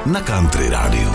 na Country Rádiu.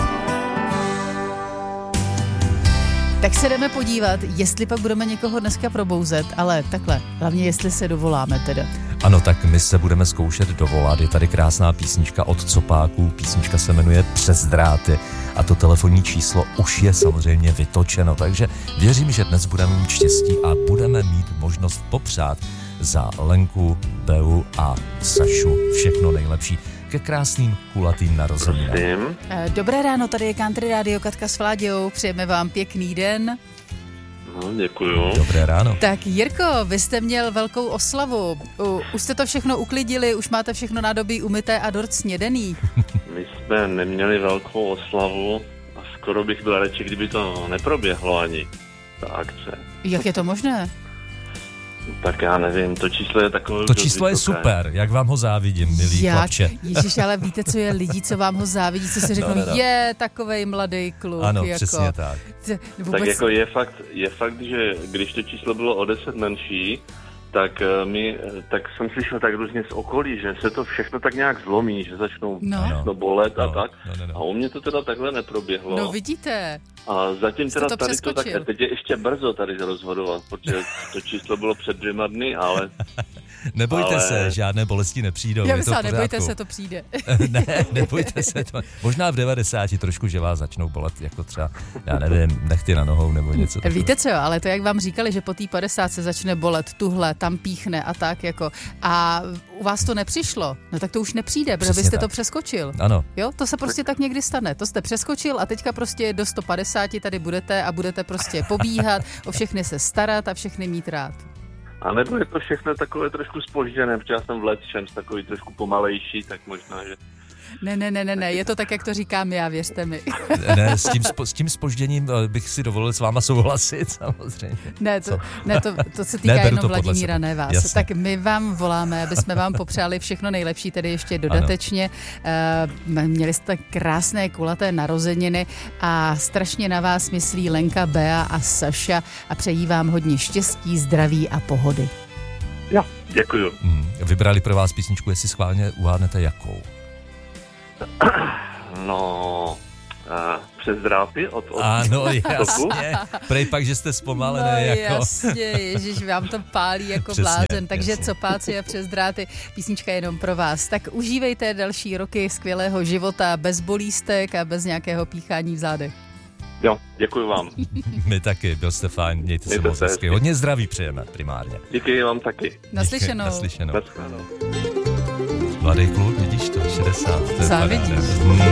Tak se jdeme podívat, jestli pak budeme někoho dneska probouzet, ale takhle, hlavně jestli se dovoláme teda. Ano, tak my se budeme zkoušet dovolat. Je tady krásná písnička od Copáků. Písnička se jmenuje Přes dráty a to telefonní číslo už je samozřejmě vytočeno. Takže věřím, že dnes budeme mít štěstí a budeme mít možnost popřát za Lenku, Beu a Sašu všechno nejlepší ke krásným kulatým narozeninám. Dobré ráno, tady je Country Radio, Katka s Vláďou. Přejeme vám pěkný den. No, děkuju. Dobré ráno. Tak Jirko, vy jste měl velkou oslavu. Už jste to všechno uklidili, už máte všechno nádobí umyté a dort snědený. My jsme neměli velkou oslavu a skoro bych byl radši, kdyby to neproběhlo ani, ta akce. Jak je to možné? Tak já nevím, to číslo je takové... To číslo je super, jak vám ho závidím, milý chlapče. Ježiš, ale víte, co je lidí, co vám ho závidí, co si řeknou, je takovej mladý kluk. Ano, jako, přesně tak. Vůbec... Tak jako je fakt, že když to číslo bylo o 10 menší, tak jsem slyšel tak různě z okolí, že se to všechno tak nějak zlomí, že začnou všechno bolet a tak. No. A u mě to teda takhle neproběhlo. No vidíte. A zatím teda to tady to tak, teď je ještě brzo tady rozhodovat, protože to číslo bylo před 2 dny, ale... Nebojte se, žádné bolesti nepřijdou. Já myslím, nebojte se, to přijde. Ne, nebojte se to. Možná v 90 trošku, že vás začnou bolet, jako třeba, já nevím, nechty na nohou nebo něco takového. Víte co, ale to jak vám říkali, že po té 50 se začne bolet, tuhle, tam píchne a tak jako. A u vás to nepřišlo, no tak to už nepřijde, protože byste to přeskočil. Ano. Jo, to se prostě tak někdy stane. To jste přeskočil a teďka prostě do 150 tady budete a budete prostě pobíhat, o všechny se starat a všechny mít rád. A nebo je to všechno takové trošku zpožděné, protože já jsem v letčem takový trošku pomalejší, tak možná, že... Ne, je to tak, jak to říkám já, věřte mi. Ne, s tím zpožděním bych si dovolil s váma souhlasit, samozřejmě. To se týká jenom Vladimíra, ne vás. Jasně. Tak my vám voláme, aby jsme vám popřáli všechno nejlepší, tedy ještě dodatečně. Měli jste krásné kulaté narozeniny a strašně na vás myslí Lenka, Bea a Saša a přejí vám hodně štěstí, zdraví a pohody. Jo, děkuju. Vybrali pro vás písničku, jestli schválně uhádnete jakou. No, Přes dráty od ano, jasně. Prej pak, že jste zpomalené. No jako... jasně, ježiš, vám to pálí jako přesně, blázen. Takže jasně. Copáci a Přes dráty, písnička jenom pro vás. Tak užívejte další roky skvělého života bez bolístek a bez nějakého píchání v zádech. Jo, děkuji vám. My taky, byl jste fajn, mějte se moc hezky. Hodně zdraví přejeme primárně. Děkuji vám taky. Naslyšenou. Mladý kluk, vidíš to, 60. Závidíš.